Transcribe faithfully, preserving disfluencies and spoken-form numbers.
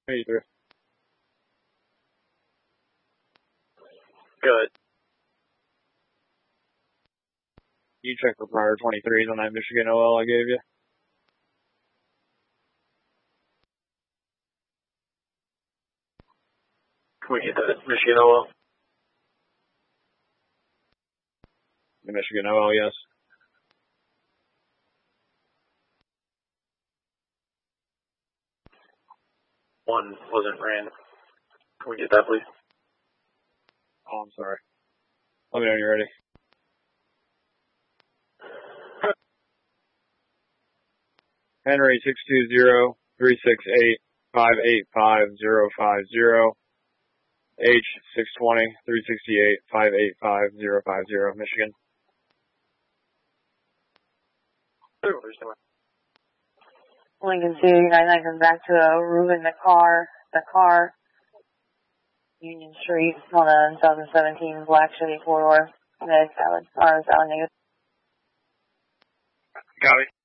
eighty-three. Good. You check for prior twenty-threes on that Michigan O L I gave you. Can we get that Michigan O L? The Michigan O L, yes. One wasn't ran. Can we get that, please? Oh, I'm sorry. Let me know when you're ready. Henry six two zero three six eight five eight five zero five zero. H six twenty three sixty-eight five eight five zero five zero, Michigan. Lincoln two, nine nine comes back to a Ruben the car, the car, Union Street on a two thousand seventeen black Chevy four door. Med salad, or salad negative. Got it.